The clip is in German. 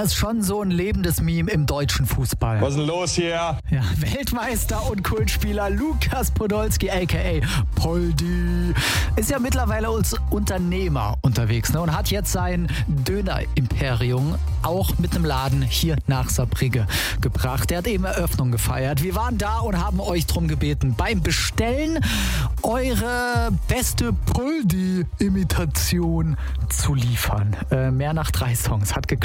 Er ist schon so ein lebendes Meme im deutschen Fußball. Was ist denn los hier? Ja, Weltmeister und Kultspieler Lukas Podolski, a.k.a. Poldi, ist ja mittlerweile als Unternehmer unterwegs, ne, und hat jetzt sein Döner-Imperium auch mit einem Laden hier nach Saarbrücke gebracht. Er hat eben Eröffnung gefeiert. Wir waren da und haben euch drum gebeten, beim Bestellen eure beste Poldi-Imitation zu liefern. Mehr nach 3 Songs. Hat geklappt.